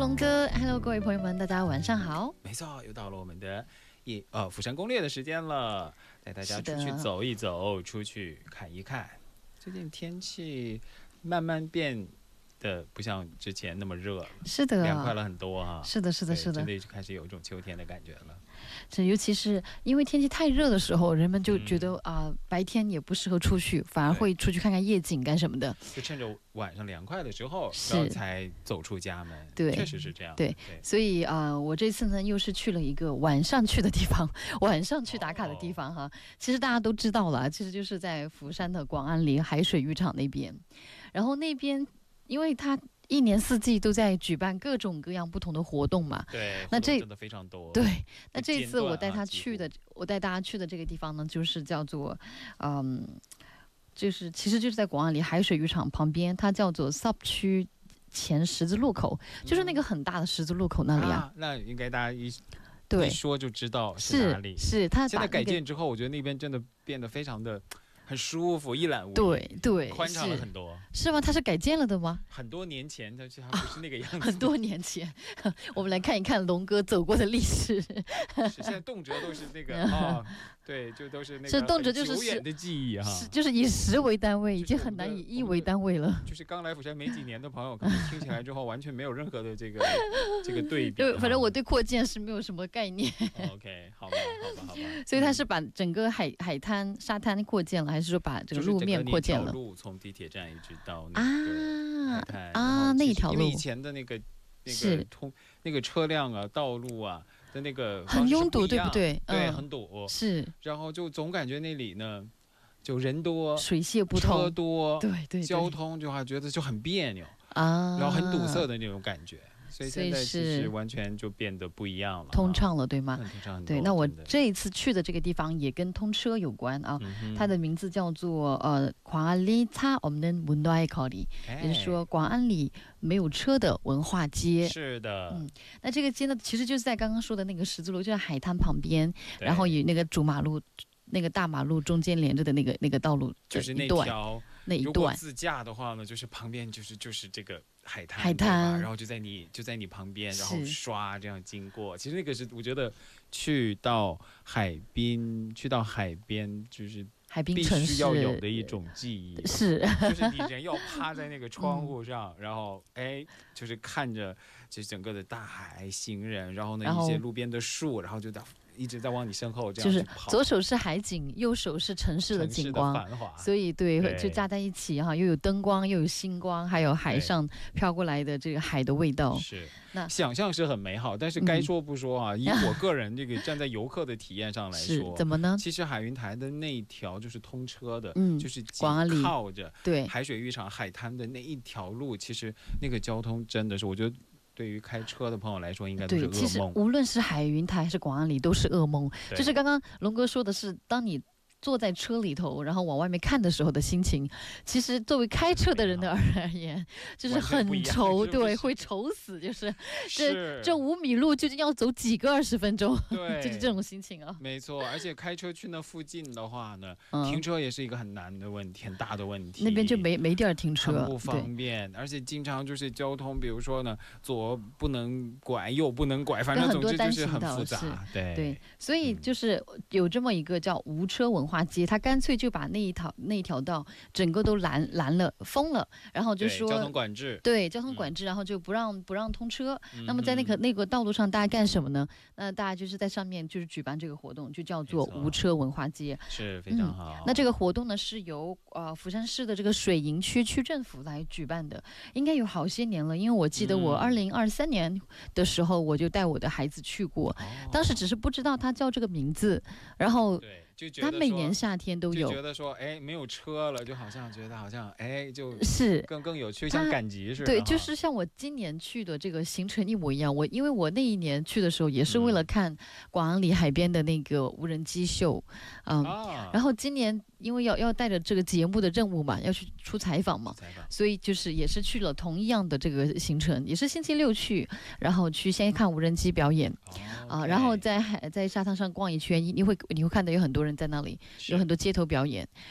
龙哥 ，Hello， 各位朋友们，大家晚上好。 没错，又到了我们的釜山攻略的时间了，带大家出去走一走，出去看一看。最近天气慢慢变得不像之前那么热了， 是的， 凉快了很多啊。 是的，是的，是的， 真的就开始有一种秋天的感觉了。 这尤其是因为天气太热的时候，人们就觉得白天也不适合出去，反而会出去看看夜景干什么的。 就趁着晚上凉快的时候，然后才走出家门。 对， 确实是这样。 对，所以我这次呢又是去了一个晚上去的地方，晚上去打卡的地方哈。其实大家都知道了，其实就是在釜山的广安里海水浴场那边。然后那边，因为它一年四季都在举办各种各样不同的活动嘛。 对， 那这真的非常多。 对，那这一次我带大家去的这个地方呢，就是叫做其实就是在广安里海水浴场旁边，它叫做 SUP 区前十字路口，就是那个很大的十字路口那里啊。 那应该大家一说就知道是哪里。 是它现在改建之后，我觉得那边真的变得非常的很舒服，一览无遗。 对， 宽敞了很多。 是吗？它是改建了的吗？ 很多年前它不是那个样子。 很多年前，我们来看一看龙哥走过的历史。 现在动辄都是那个对，就都是那个是动辄就是久远的记忆哈， 就是以10为单位，已经很难以1为单位了。 就是刚来釜山没几年的朋友，可能听起来之后完全没有任何的这个对比。 反正我对扩建是没有什么概念。 OK， 好吧。 所以他是把整个海滩沙滩扩建了，还是说把这个路面扩建了？ 就是路从地铁站一直到那个海滩那一条路， 因为以前的那个车辆啊、道路啊的那个很拥堵，对不对？ 对，很堵。 是， 然后就总感觉那里呢，就人多、 水泄不通、 车多， 对， 交通就还觉得就很别扭啊， 然后很堵塞的那种感觉。所以现在其实完全就变得不一样了， 通畅了，对吗？ 通畅很多。 对，那我这一次去的这个地方也跟通车有关啊，它的名字叫做广安里차 없는 문화의 거리，也就是说广安里没有车的文化街。 是的， 那这个街呢，其实就是在刚刚说的那个十字路，就在海滩旁边，然后以那个主马路。那个大马路中间连着的那个道路， 就是那一段。如果自驾的话呢，就是旁边就是这个海滩，然后就在你旁边，然后刷这样经过。其实那个是我觉得去到海边就是海滨城市必须要有的一种记忆。 是， 就是你人要趴在那个窗户上，然后就是看着这整个的大海、行人，然后呢一些路边的树，然后就一直在往你身后这样跑， 就是左手是海景，右手是城市的景光， 繁华， 所以对就加在一起哈，又有灯光，又有星光，还有海上飘过来的这个海的味道。 是，那想象是很美好，但是该说不说啊，以我个人这个站在游客的体验上来说， 怎么呢？ 其实海云台的那一条就是通车的，就是广安里靠着对海水浴场海滩的那一条路，其实那个交通真的是我觉得。对于开车的朋友来说，应该都是噩梦。 对，其实无论是海云台还是广安里，都是噩梦。就是刚刚龙哥说的是，当你坐在车里头，然后往外面看的时候的心情，其实作为开车的人的而言，就是很愁，对，会愁死，就是这5米路究竟要走几个20分钟， 对， 就是这种心情啊。 没错，而且开车去那附近的话呢，停车也是一个很难的问题，很大的问题。 那边就没地儿停车， 很不方便，而且经常就是交通，比如说呢，左不能拐，右不能拐，反正总之就是很复杂。对， 所以就是有这么一个叫无车文化街，他干脆就把那一条道整个都拦了封了，然后就说交通管制， 对交通管制，然后就不让通车。那么在那个道路上，大家干什么呢？那大家就是在上面就是举办这个活动，就叫做无车文化街， 是非常好。 那这个活动呢是由釜山市的这个水营区区政府来举办的，应该有好些年了，因为我记得我2023年的时候我就带我的孩子去过，当时只是不知道他叫这个名字，然后对。就觉得他每年夏天都有， 就觉得说，没有车了，就好像觉得好像，就是更有趣，像赶集似的。 对，就是像我今年去的这个行程一模一样。因为我那一年去的时候，也是为了看广安里海边的那个无人机秀，然后今年因为要带着这个节目的任务嘛，要去出采访嘛，所以就是也是去了同样的这个行程，也是星期六去，然后去先看无人机表演，然后在沙滩上逛一圈，你会看到有很多人在那里，有很多街头表演，